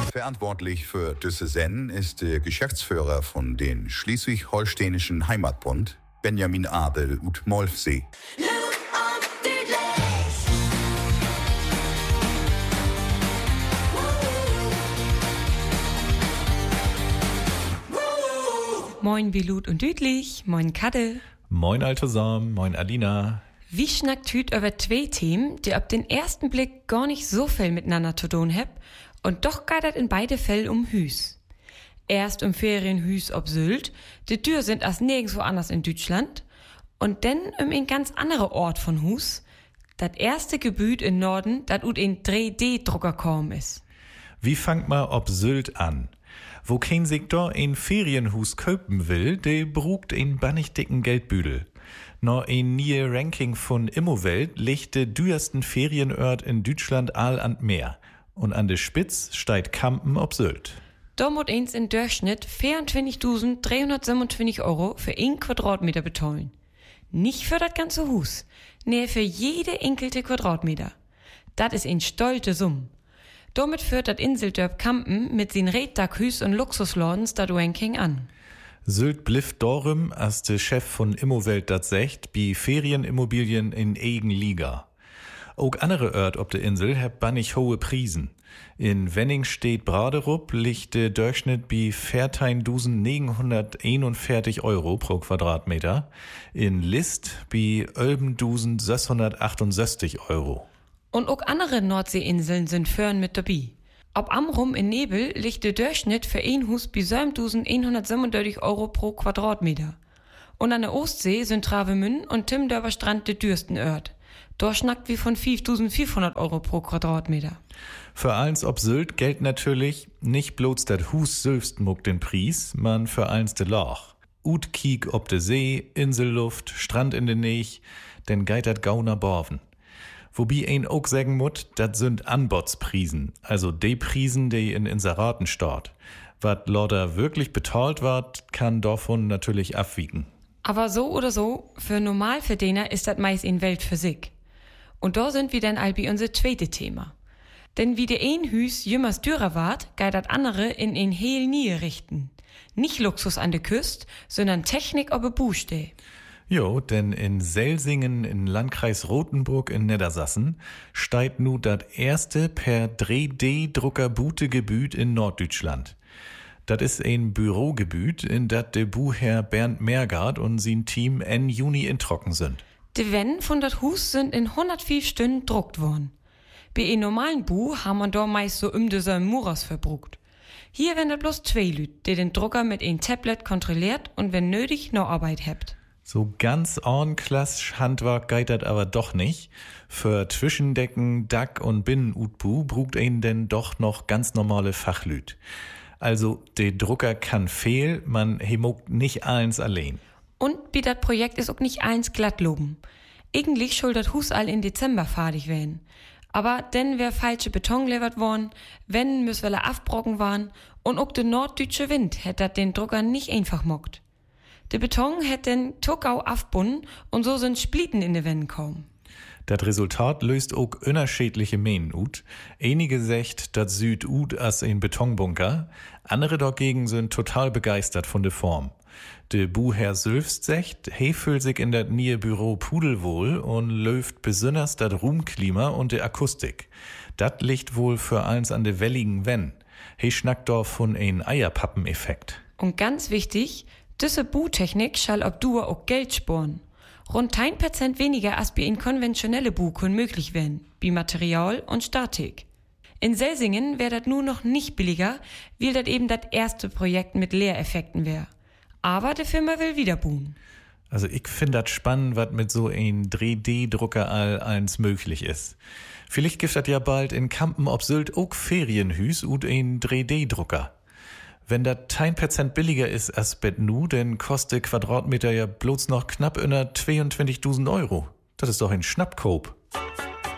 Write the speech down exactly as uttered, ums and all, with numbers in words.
Verantwortlich für diese Sendung ist der Geschäftsführer von den Schleswig-Holsteinischen Heimatbund, Benjamin Abel ut Molfsee. Moin Belut und Düdlich, moin Kadde. Moin Alte Sam, moin Alina. Wie schnackt Hüt über zwei Themen, die auf den ersten Blick gar nicht so viel miteinander zu tun hab, und doch geht das in beide Fälle um Hüs. Erst um Ferienhüs ob Sylt, die Tür sind erst nirgendwo anders in Deutschland, und dann um ein ganz anderer Ort von Hus, das erste Gebüt in Norden, das ut in drei D-Drucker kaum ist. Wie fangt ma ob Sylt an? Wo kein sich da ein Ferienhus köpen will, de brugt ein bannig dicken Geldbüdel. No ein nie Ranking von Immowelt legt de dürsten Ferienort in Deutschland all an Meer. Und an de Spitz steigt Kampen ob Sylt. Da muss eins in Durchschnitt vierundzwanzigtausenddreihundertsiebenundzwanzig Euro für ein Quadratmeter betollen. Nicht für das ganze Hus, nee, für jede enkelte Quadratmeter. Das ist ein stolte Summ. Damit führt das Inseldörp Kampen mit sin Reddackhüs und Luxuslordens dat Ranking an. Sylt blifft darum, als der Chef von Immowelt dat secht, bi Ferienimmobilien in eigen Liga. Auch andere Ort ob der Insel hab bannig hohe Prisen. In Wenning steht Braderup liegt der Durchschnitt bi vierzehntausendneunhunderteinundvierzig Euro pro Quadratmeter. In List bi elfentausendsechshundertachtundsechzig Euro. Und auch andere Nordseeinseln sind Föhren mit dabei. Ob Amrum in Nebel liegt der Durchschnitt für ein Hus bei siebentausendeinhundertsiebenunddreißig Euro pro Quadratmeter. Und an der Ostsee sind Travemünde und Timdörfer Strand der dürsten Ort. Da schnackt wie von fünftausendfünfhundert Euro pro Quadratmeter. Für eins ob Sylt gilt natürlich nicht bloß dat Hus selbst muckt den Preis, man für eins de Loch. Ut kiek ob de See, Inselluft, Strand in de Näch, denn geit dat Gauner Borven. Wobei ein auch sagen muss, dat sind Anbotsprisen, also de Prisen, die in Inseraten start. Wat lauter wirklich betalt wird, kann davon natürlich abwiegen. Aber so oder so, für Normalverdiener ist das meist in Welt für sich. Und da sind wir dann albi unser zweite Thema. Denn wie der ein Hüs jümmers dürer ward, geht das andere in ein heel nie richten. Nicht Luxus an der Küste, sondern Technik ob a Buchsteh. Jo, denn in Selsingen in Landkreis Rothenburg in Niedersassen steigt nu dat erste per drei D-Drucker Butegebüt in Norddeutschland. Dat is ein Bürogebüt, in dat de Buchherr Bernd Mergard und sein Team en Juni in Trocken sind. Die Wände von dat Hus sind in hundertfünf Stunden druckt worden. Bei ein normalen Buch haben man da meist so um de seinem Muras verbrucht. Hier werden dat bloß zwei Lüt, die den Drucker mit ein Tablet kontrolliert und wenn nötig noch Arbeit hebt. So ganz ornklassisch Handwerk geht dat aber doch nicht. Für Zwischendecken, Dack und Binnenutbu brugt ein denn doch noch ganz normale Fachlüt. Also, der Drucker kann fehl, man hemogt nicht eins allein. Und wie das Projekt ist auch nicht eins glatt loben. Eigentlich soll das Hus all in Dezember fertig werden. Aber denn wär falsche Beton levert worden, wenn müswelle Afbrocken waren und auch der norddeutsche Wind hätt dat den Drucker nicht einfach mockt. Der Beton hätte den Tuckau afbunden und so sind Splitten in de Wänden kaum. Das Resultat löst auch unterschiedliche Mähen ut. Einige secht, dat süd ut as ein Betonbunker, andere dagegen sind total begeistert von der Form. De Buchherr Sülfst secht, he fühlt sich in dat nie Büro pudelwohl und löft besonders dat Ruhmklima und de Akustik. Dat liegt wohl für eins an de welligen Wenn. He schnackt doch von ein Eierpappeneffekt. Und ganz wichtig, diese Buhtechnik schall ob Dur auch Geld sparen. Rund ein Prozent weniger als bei in konventionelle Buh können möglich werden, wie Material und Statik. In Selsingen wäre das nur noch nicht billiger, weil das eben das erste Projekt mit Leereffekten wäre. Aber die Firma will wieder buhen. Also ich finde das spannend, was mit so ein drei D-Drucker all eins möglich ist. Vielleicht gibt das ja bald in Kampen ob Sylt auch Ferienhüs und ein drei D-Drucker. Wenn das ein Prozent billiger ist als bet nu, dann kostet Quadratmeter ja bloß noch knapp unter zweiundzwanzigtausend Euro. Das ist doch ein Schnappkoop.